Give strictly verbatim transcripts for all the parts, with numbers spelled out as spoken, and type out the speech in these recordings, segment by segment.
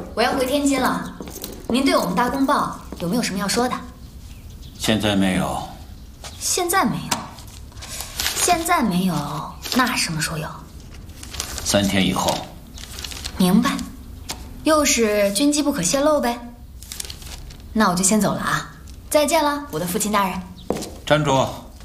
我要回天津了，您对我们大公报有没有什么要说的？ 现在没有。 现在没有。现在没有，那什么时候有？ 三天以后。 明白。又是军机不可泄露呗。那我就先走了啊，再见了，我的父亲大人。 站住！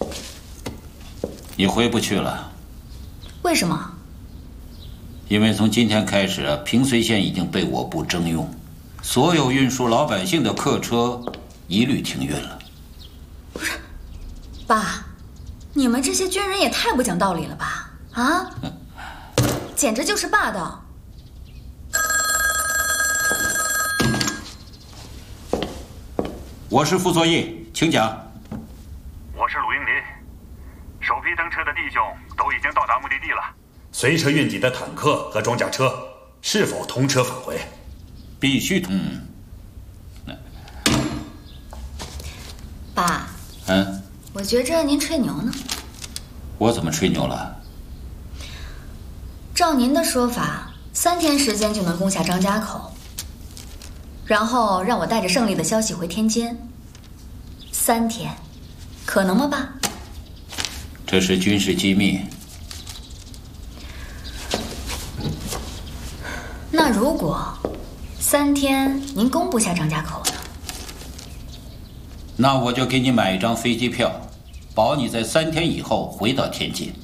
你回不去了。 为什么？ 因为从今天开始，平绥线已经被我部征用，所有运输老百姓的客车一律停运了。 不是，爸，你们这些军人也太不讲道理了吧？啊，简直就是霸道。 我是傅作义，请讲。 我是鲁英林，首批登车的弟兄都已经到达目的地了。 随车运抵的坦克和装甲车是否同车返回？ 必须同。 爸， 嗯， 我觉着您吹牛呢。 我怎么吹牛了？ 照您的说法，三天时间就能攻下张家口，然后让我带着胜利的消息回天津。三天，可能吗，爸？ 这是军事机密。 那如果三天您攻不下张家口呢？ 那我就给你买一张飞机票，保你在三天以后回到天津。